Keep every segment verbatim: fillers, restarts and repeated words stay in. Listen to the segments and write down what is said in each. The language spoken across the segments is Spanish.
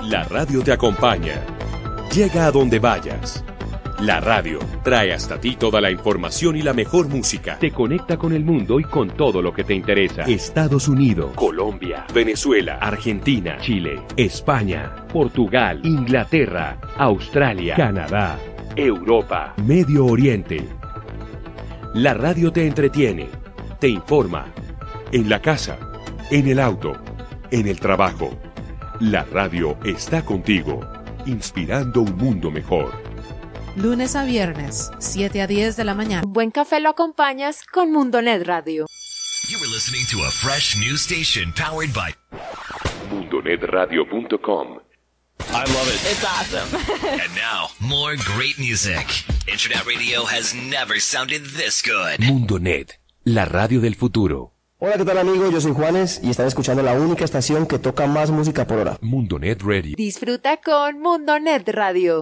La radio te acompaña. Llega a donde vayas. La radio trae hasta ti toda la información y la mejor música. Te conecta con el mundo y con todo lo que te interesa. Estados Unidos, Colombia, Venezuela, Argentina, Chile, España, Portugal, Inglaterra, Australia, Canadá, Europa, Medio Oriente. La radio te entretiene, te informa. En la casa, en el auto, en el trabajo. La radio está contigo, inspirando un mundo mejor. Lunes a viernes, siete a diez de la mañana. Buen café lo acompañas con Mundonet Radio. You were listening to a fresh new station powered by mundonet radio punto com. I love it. It's awesome. And now, more great music. Internet radio has never sounded this good. Mundonet, la radio del futuro. Hola, ¿qué tal amigos? Yo soy Juanes y están escuchando la única estación que toca más música por hora. Mundonet Radio. Disfruta con Mundonet Radio.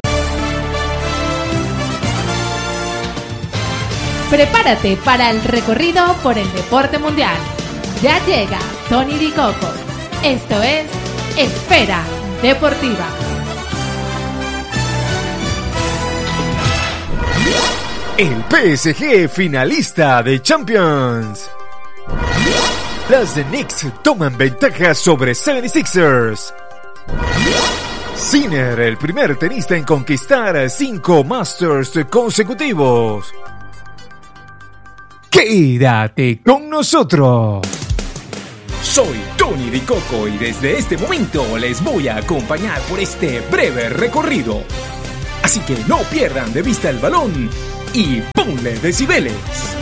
Prepárate para el recorrido por el deporte mundial. Ya llega Tony Di Coco. Esto es Esfera Deportiva. El P S G finalista de Champions. Las Knicks toman ventaja sobre setenta y seis ers. Sinner, el primer tenista en conquistar cinco Masters consecutivos. Quédate con nosotros. Soy Tony Di Coco y desde este momento les voy a acompañar por este breve recorrido. Así que no pierdan de vista el balón y ponle decibeles.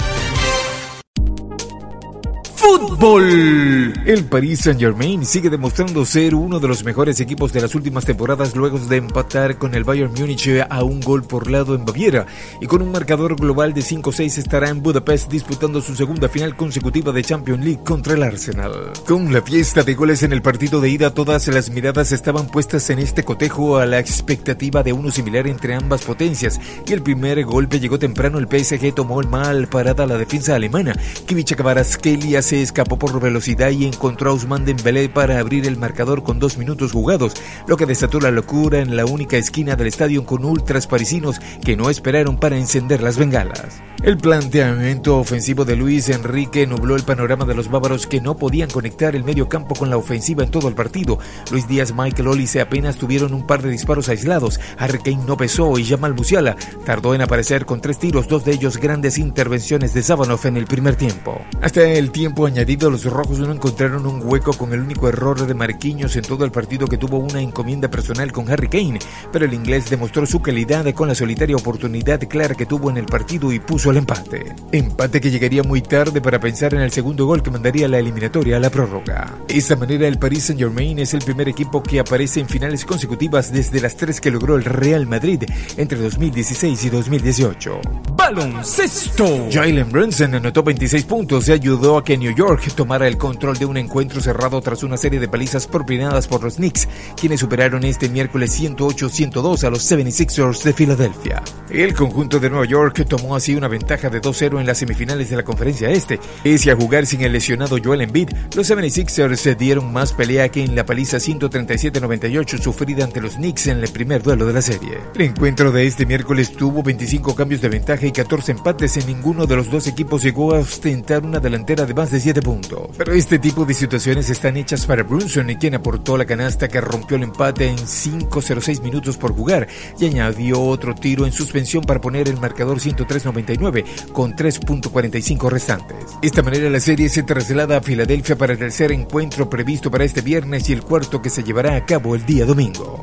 ¡Fútbol! El Paris Saint-Germain sigue demostrando ser uno de los mejores equipos de las últimas temporadas luego de empatar con el Bayern Múnich a un gol por lado en Baviera y con un marcador global de cinco seis estará en Budapest disputando su segunda final consecutiva de Champions League contra el Arsenal. Con la fiesta de goles en el partido de ida, todas las miradas estaban puestas en este cotejo a la expectativa de uno similar entre ambas potencias y el primer golpe llegó temprano. El P S G tomó mal parada la defensa alemana. Kivicha Kvaratskhelia se escapó por velocidad y encontró a Ousmane Dembélé para abrir el marcador con dos minutos jugados, lo que desató la locura en la única esquina del estadio con ultras parisinos que no esperaron para encender las bengalas. El planteamiento ofensivo de Luis Enrique nubló el panorama de los bávaros que no podían conectar el medio campo con la ofensiva en todo el partido. Luis Díaz, Michael Olise apenas tuvieron un par de disparos aislados. Harry Kane no pesó y Jamal Musiala tardó en aparecer con tres tiros, dos de ellos grandes intervenciones de Sabanov en el primer tiempo. Hasta el tiempo añadido, los rojos no encontraron un hueco con el único error de Marquinhos en todo el partido, que tuvo una encomienda personal con Harry Kane, pero el inglés demostró su calidad con la solitaria oportunidad clara que tuvo en el partido y puso el empate. Empate que llegaría muy tarde para pensar en el segundo gol que mandaría la eliminatoria a la prórroga. De esta manera, el Paris Saint-Germain es el primer equipo que aparece en finales consecutivas desde las tres que logró el Real Madrid entre dos mil dieciséis y dos mil dieciocho. ¡Baloncesto! Jalen Brunson anotó veintiséis puntos y ayudó a que New York tomara el control de un encuentro cerrado tras una serie de palizas propinadas por los Knicks, quienes superaron este miércoles ciento ocho a ciento dos a los setenta y seis ers de Filadelfia. El conjunto de Nueva York tomó así una ventaja de dos cero en las semifinales de la Conferencia Este. Pese a jugar sin el lesionado Joel Embiid, los setenta y seis ers se dieron más pelea que en la paliza ciento treinta y siete a noventa y ocho sufrida ante los Knicks en el primer duelo de la serie. El encuentro de este miércoles tuvo veinticinco cambios de ventaja y catorce empates. En ninguno de los dos equipos llegó a ostentar una delantera de más de siete puntos. Pero este tipo de situaciones están hechas para Brunson, quien aportó la canasta que rompió el empate en cinco cero seis minutos por jugar y añadió otro tiro en suspensión para poner el marcador ciento tres a noventa y nueve con tres punto cuarenta y cinco restantes. De esta manera la serie se traslada a Filadelfia para el tercer encuentro previsto para este viernes y el cuarto que se llevará a cabo el día domingo.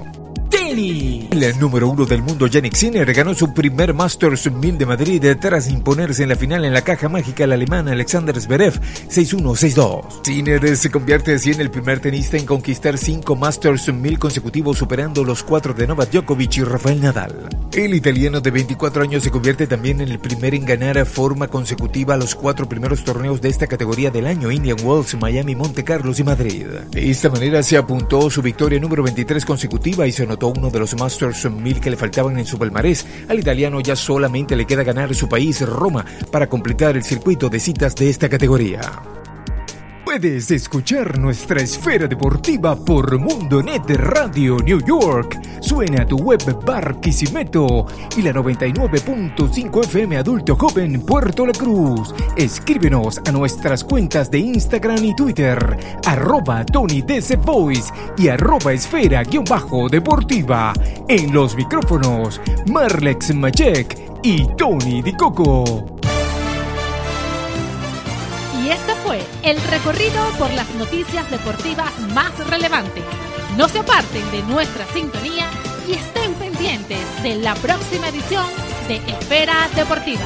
Tenis. El número uno del mundo, Jannik Sinner, ganó su primer Masters mil de Madrid tras imponerse en la final en la caja mágica al alemán Alexander Zverev seis uno seis dos. Sinner se convierte así en el primer tenista en conquistar cinco Masters mil consecutivos, superando los cuatro de Novak Djokovic y Rafael Nadal. El italiano de veinticuatro años se convierte también en el primer en ganar a forma consecutiva los cuatro primeros torneos de esta categoría del año: Indian Wells, Miami, Monte Carlos y Madrid. De esta manera se apuntó su victoria número veintitrés consecutiva y se anotó uno de los Masters mil que le faltaban en su palmarés. Al italiano ya solamente le queda ganar su país, Roma, para completar el circuito de citas de esta categoría. Puedes escuchar nuestra esfera deportiva por Mundonet Radio New York. Suena tu web Barquisimeto y la noventa y nueve punto cinco F M Adulto Joven Puerto La Cruz. Escríbenos a nuestras cuentas de Instagram y Twitter, arroba Tony D C Voice y arroba esfera guión bajo deportiva. En los micrófonos, Marlex Machek y Tony Di Coco. Y este fue el recorrido por las noticias deportivas más relevantes. No se aparten de nuestra sintonía y estén pendientes de la próxima edición de Esfera Deportiva.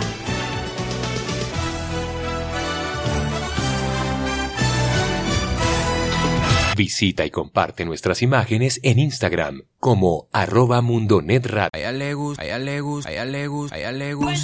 Visita y comparte nuestras imágenes en Instagram como arroba Mundonet Radio. A ella le gusta, a ella le gusta, a ella le gusta, a ella le gusta.